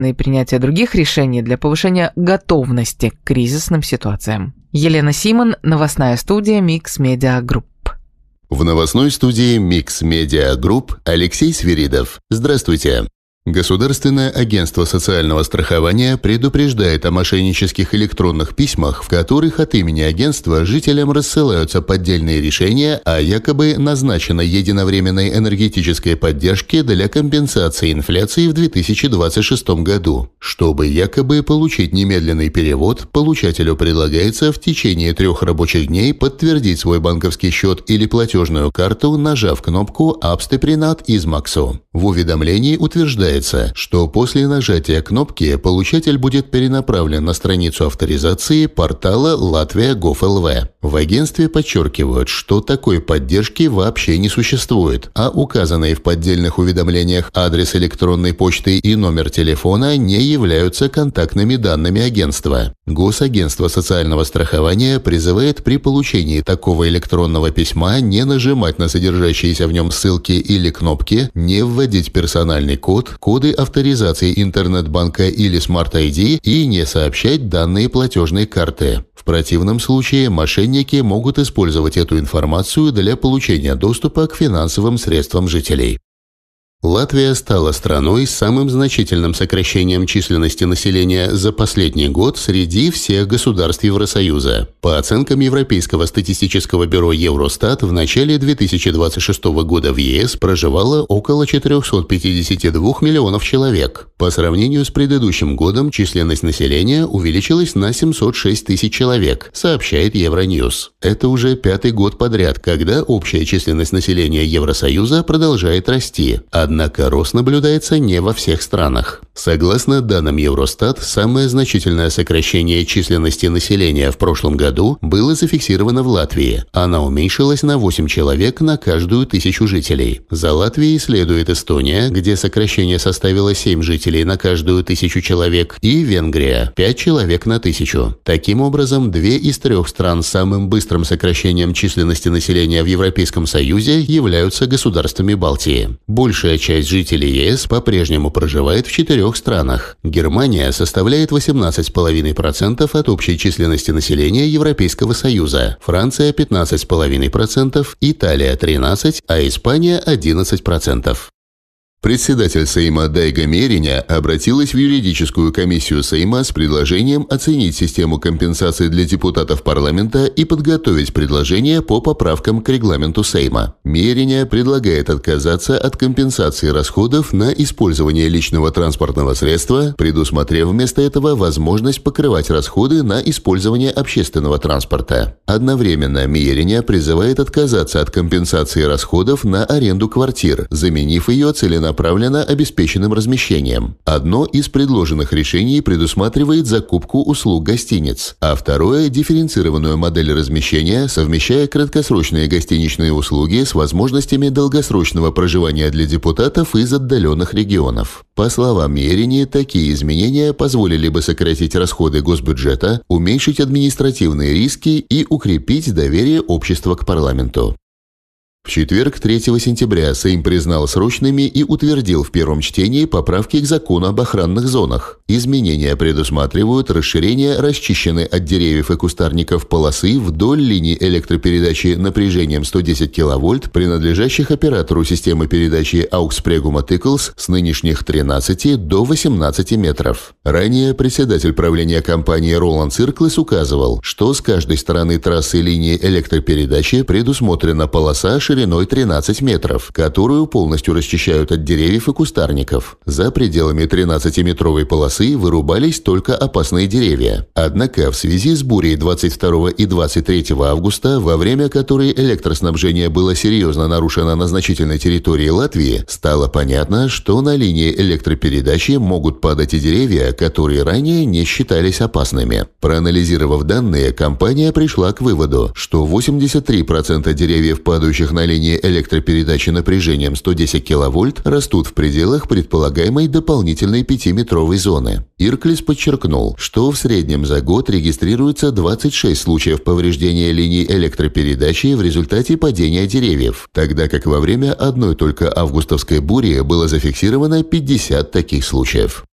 и принятия других решений для повышения готовности к кризисным ситуациям. Елена Симон, новостная студия Mix Media Group. В новостной студии Mix Media Group Алексей Свиридов. Здравствуйте. Государственное агентство социального страхования предупреждает о мошеннических электронных письмах, в которых от имени агентства жителям рассылаются поддельные решения о якобы назначенной единовременной энергетической поддержке для компенсации инфляции в 2026 году. Чтобы якобы получить немедленный перевод, получателю предлагается в течение 3 рабочих дней подтвердить свой банковский счет или платежную карту, нажав кнопку «Абстепринат из Максо». В уведомлении утверждается, что после нажатия кнопки получатель будет перенаправлен на страницу авторизации портала Latvia.gov.lv. В агентстве подчеркивают, что такой поддержки вообще не существует, а указанные в поддельных уведомлениях адрес электронной почты и номер телефона не являются контактными данными агентства. Госагентство социального страхования призывает при получении такого электронного письма не нажимать на содержащиеся в нем ссылки или кнопки, не вводить персональный код, коды авторизации интернет-банка или Smart ID и не сообщать данные платежной карты. В противном случае мошенники могут использовать эту информацию для получения доступа к финансовым средствам жителей. Латвия стала страной с самым значительным сокращением численности населения за последний год среди всех государств Евросоюза. По оценкам Европейского статистического бюро Евростат, в начале 2026 года в ЕС проживало около 452 миллионов человек. По сравнению с предыдущим годом численность населения увеличилась на 706 тысяч человек, сообщает Евроньюз. Это уже 5-й год подряд, когда общая численность населения Евросоюза продолжает расти. Однако рост наблюдается не во всех странах. Согласно данным Евростат, самое значительное сокращение численности населения в прошлом году было зафиксировано в Латвии. Она уменьшилась на 8 человек на каждую 1000 жителей. За Латвией следует Эстония, где сокращение составило 7 жителей на каждую 1000 человек, и Венгрия – 5 человек на 1000. Таким образом, 2 из 3 стран с самым быстрым сокращением численности населения в Европейском Союзе являются государствами Балтии. Большая часть жителей ЕС по-прежнему проживает в 4 странах. Германия составляет 18,5% от общей численности населения Европейского Союза, Франция – 15,5%, Италия – 13%, а Испания – 11%. Председатель Сейма Дайга Мериня обратилась в юридическую комиссию Сейма с предложением оценить систему компенсации для депутатов парламента и подготовить предложение по поправкам к регламенту Сейма. Мериня предлагает отказаться от компенсации расходов на использование личного транспортного средства, предусмотрев вместо этого возможность покрывать расходы на использование общественного транспорта. Одновременно Мериня призывает отказаться от компенсации расходов на аренду квартир, заменив ее целенаправленно обеспеченным размещением. Одно из предложенных решений предусматривает закупку услуг гостиниц, а второе – дифференцированную модель размещения, совмещая краткосрочные гостиничные услуги с возможностями долгосрочного проживания для депутатов из отдаленных регионов. По словам Мерини, такие изменения позволили бы сократить расходы госбюджета, уменьшить административные риски и укрепить доверие общества к парламенту. В четверг, 3 сентября, Сейм признал срочными и утвердил в первом чтении поправки к закону об охранных зонах. Изменения предусматривают расширение расчищенной от деревьев и кустарников полосы вдоль линий электропередачи напряжением 110 кВт, принадлежащих оператору системы передачи Augspregumo Tickles с нынешних 13 до 18 метров. Ранее председатель правления компании Roland Circles указывал, что с каждой стороны трассы линии электропередачи предусмотрена полоса шириной 13 метров, которую полностью расчищают от деревьев и кустарников. За пределами 13-метровой полосы вырубались только опасные деревья. Однако в связи с бурей 22 и 23 августа, во время которой электроснабжение было серьезно нарушено на значительной территории Латвии, стало понятно, что на линии электропередачи могут падать и деревья, которые ранее не считались опасными. Проанализировав данные, компания пришла к выводу, что 83% деревьев, падающих на линии электропередачи напряжением 110 кВт, растут в пределах предполагаемой дополнительной 5-метровой зоны. Ирклис подчеркнул, что в среднем за год регистрируется 26 случаев повреждения линий электропередачи в результате падения деревьев, тогда как во время одной только августовской бури было зафиксировано 50 таких случаев.